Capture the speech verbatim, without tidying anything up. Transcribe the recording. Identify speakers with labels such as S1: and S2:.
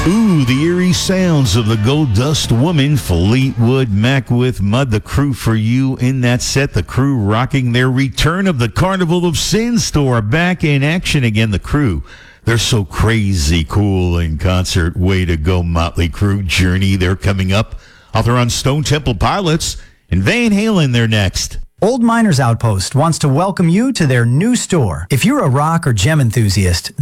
S1: Ooh, the eerie sounds of the Gold Dust Woman, Fleetwood Mac with Mud, the Crew for you in that set. The Crew rocking their return of the Carnival of Sin Store back in action again. The Crew, they're so crazy cool in concert. Way to go, Motley Crue. Journey, they're coming up. Author on Stone Temple Pilots and Van Halen, they're next.
S2: Old Miners Outpost wants to welcome you to their new store. If you're a rock or gem enthusiast,